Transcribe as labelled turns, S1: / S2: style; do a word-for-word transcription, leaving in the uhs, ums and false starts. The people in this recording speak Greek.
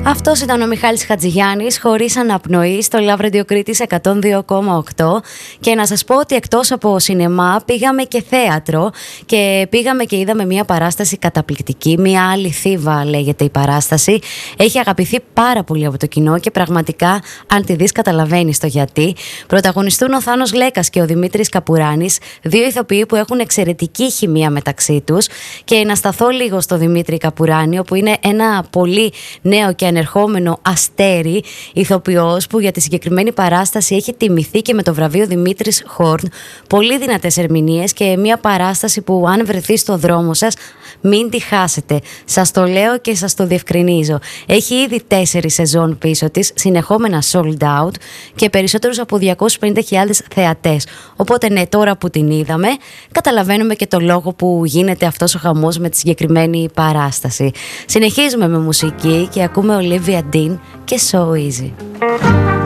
S1: Αυτός ήταν ο Μιχάλης Χατζηγιάννης, χωρίς αναπνοή, στο Love Radio Κρήτης εκατόν δύο κόμμα οκτώ. Και να σας πω ότι εκτός από σινεμά πήγαμε και θέατρο και πήγαμε και είδαμε μια παράσταση καταπληκτική. Μια άλλη Θήβα λέγεται η παράσταση. Έχει αγαπηθεί πάρα πολύ από το κοινό και πραγματικά αν τη δεις καταλαβαίνεις το γιατί. Πρωταγωνιστούν ο Θάνος Λέκας και ο Δημήτρης Καπουράνης, δύο ηθοποιοί που έχουν εξαιρετική χημεία μεταξύ τους. Και να σταθώ λίγο στο Δημήτρη Καπουράνη, όπου είναι ένα πολύ νέο και ανερχόμενο αστέρι ηθοποιός που για τη συγκεκριμένη παράσταση έχει τιμηθεί και με το βραβείο Δημήτρης Χόρν. Πολύ δυνατές ερμηνείες και μια παράσταση που αν βρεθεί στο δρόμο σας μην τη χάσετε. Σας το λέω και σας το διευκρινίζω. Έχει ήδη τέσσερις σεζόν πίσω της, συνεχόμενα sold out και περισσότερους από διακόσιες πενήντα χιλιάδες θεατές. Οπότε ναι, τώρα που την είδαμε καταλαβαίνουμε και το λόγο που γίνεται αυτός ο χαμός με τη συγκεκριμένη παράσταση. Συνεχίζουμε με μουσική και ακούμε Olivia Dean και So Easy.